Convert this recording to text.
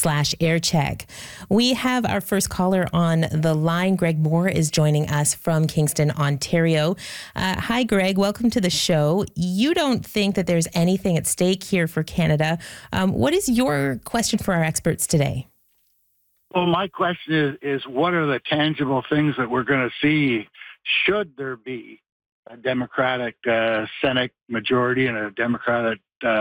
facebook.com/aircheck. We have our first caller on the line. Greg Moore is joining us from Kingston, Ontario. Hi, Greg. Welcome to the show. You don't think that there's anything at stake here for Canada. What is your question for our experts today? Well, my question is what are the tangible things that we're going to see should there be a Democratic Senate majority and a Democratic